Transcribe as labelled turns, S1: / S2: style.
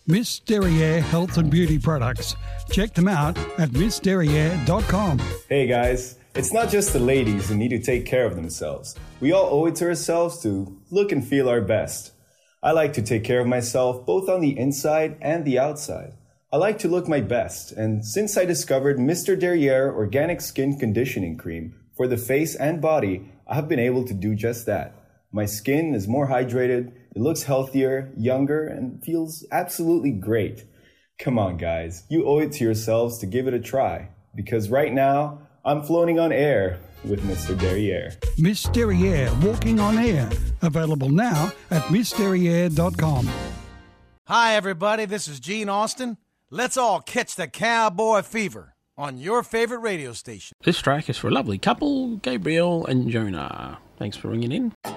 S1: Miss Derriere Health and Beauty Products. Check them out at missderriere.com.
S2: Hey guys, it's not just the ladies who need to take care of themselves. We all owe it to ourselves to look and feel our best. I like to take care of myself both on the inside and the outside. I like to look my best, and since I discovered Mr. Derriere Organic Skin Conditioning Cream for the face and body, I have been able to do just that. My skin is more hydrated, it looks healthier, younger, and feels absolutely great. Come on guys, you owe it to yourselves to give it a try, because right now, I'm floating on air with Mr. Derriere.
S1: Miss Derriere Walking on Air. Available now at missderriere.com.
S3: Hi everybody, this is Gene Austin. Let's all catch the cowboy fever on your favorite radio station.
S4: This track is for a lovely couple, Gabriel and Jonah. Thanks for ringing in.